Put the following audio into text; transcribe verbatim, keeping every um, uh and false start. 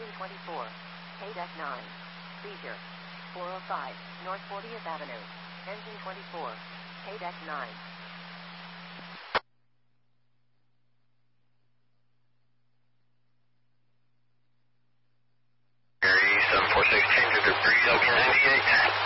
Engine twenty-four. K-Deck nine. Seizure. four oh five, North fortieth Avenue. Engine twenty-four. K-Deck nine. seven four six, change of debris, L K ninety-eight.